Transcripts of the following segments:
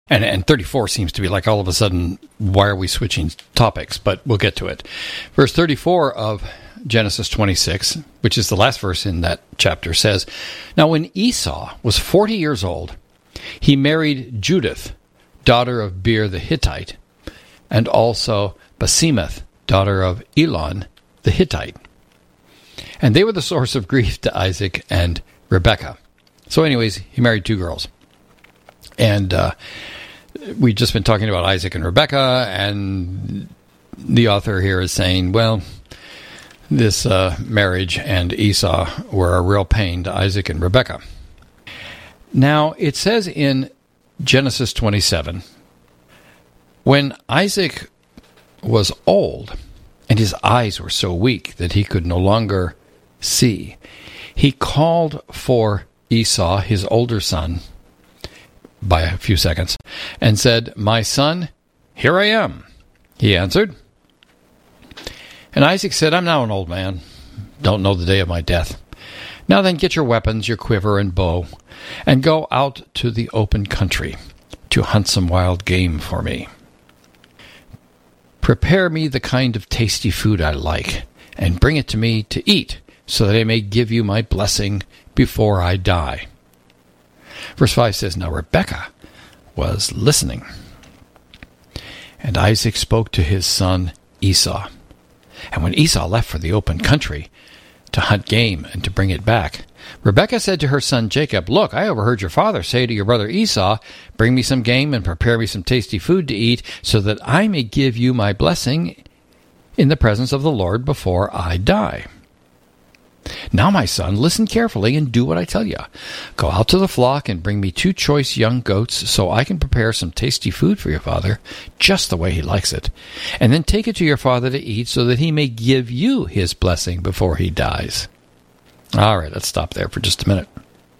And 34 seems to be like all of a sudden, why are we switching topics? But we'll get to it. Verse 34 of Genesis 26, which is the last verse in that chapter, says, Now when Esau was 40 years old, he married Judith, daughter of Beer the Hittite, and also Basemath, daughter of Elon the Hittite. And they were the source of grief to Isaac and Rebekah. So anyways, he married two girls. And we've just been talking about Isaac and Rebekah, and the author here is saying, well, this marriage and Esau were a real pain to Isaac and Rebekah. Now, it says in Genesis 27, when Isaac was old, and his eyes were so weak that he could no longer see, he called for Esau, his older son, by a few seconds, and said, My son, here I am. He answered. And Isaac said, I'm now an old man, don't know the day of my death. Now then, get your weapons, your quiver and bow, and go out to the open country to hunt some wild game for me. Prepare me the kind of tasty food I like, and bring it to me to eat, so that I may give you my blessing before I die. Verse 5 says, Now Rebekah was listening. And Isaac spoke to his son Esau. And when Esau left for the open country to hunt game and to bring it back, Rebekah said to her son Jacob, Look, I overheard your father say to your brother Esau, Bring me some game and prepare me some tasty food to eat, so that I may give you my blessing in the presence of the Lord before I die. Now, my son, listen carefully and do what I tell you. Go out to the flock and bring me 2 choice young goats so I can prepare some tasty food for your father, just the way he likes it. And then take it to your father to eat so that he may give you his blessing before he dies. All right, let's stop there for just a minute.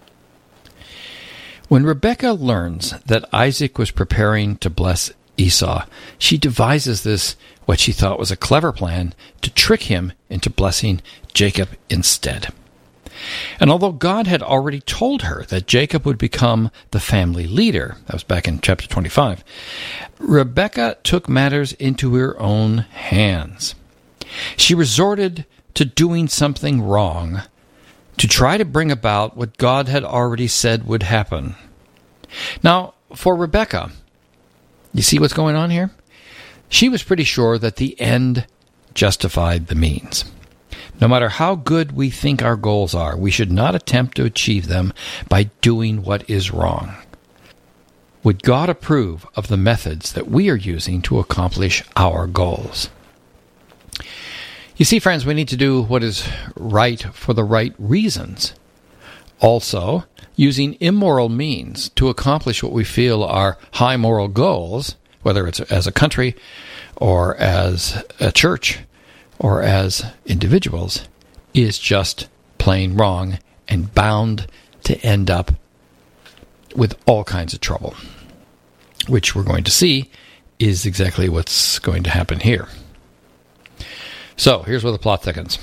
When Rebekah learns that Isaac was preparing to bless Esau, she devises this, what she thought was a clever plan, to trick him into blessing Jacob instead. And although God had already told her that Jacob would become the family leader, that was back in chapter 25, Rebekah took matters into her own hands. She resorted to doing something wrong to try to bring about what God had already said would happen. Now, for Rebekah, you see what's going on here? She was pretty sure that the end justified the means. No matter how good we think our goals are, we should not attempt to achieve them by doing what is wrong. Would God approve of the methods that we are using to accomplish our goals? You see, friends, we need to do what is right for the right reasons. Also, using immoral means to accomplish what we feel are high moral goals, whether it's as a country or as a church or as individuals, is just plain wrong and bound to end up with all kinds of trouble, which we're going to see is exactly what's going to happen here. So, here's where the plot thickens.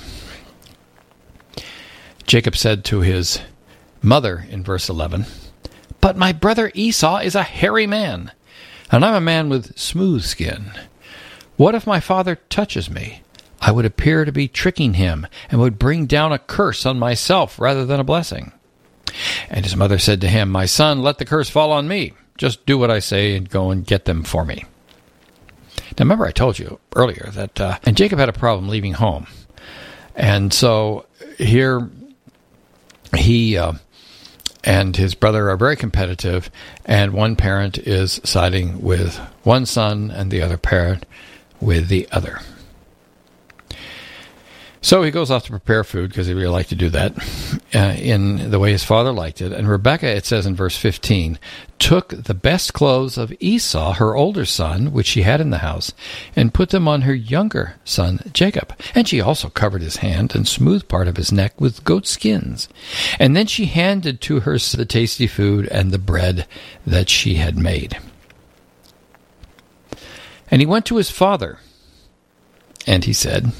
Jacob said to his mother in verse 11, But my brother Esau is a hairy man, and I'm a man with smooth skin. What if my father touches me? I would appear to be tricking him and would bring down a curse on myself rather than a blessing. And his mother said to him, My son, let the curse fall on me. Just do what I say and go and get them for me. Now, remember I told you earlier that and Jacob had a problem leaving home. And so here he and his brother are very competitive, and one parent is siding with one son and the other parent with the other. So he goes off to prepare food because he really liked to do that in the way his father liked it. And Rebekah, it says in verse 15, took the best clothes of Esau, her older son, which she had in the house, and put them on her younger son, Jacob. And she also covered his hand and smoothed part of his neck with goat skins. And then she handed to her the tasty food and the bread that she had made. And he went to his father, and he said,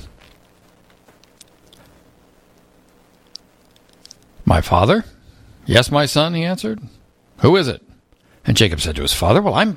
My father? Yes, my son, he answered. Who is it? And Jacob said to his father, Well, I'm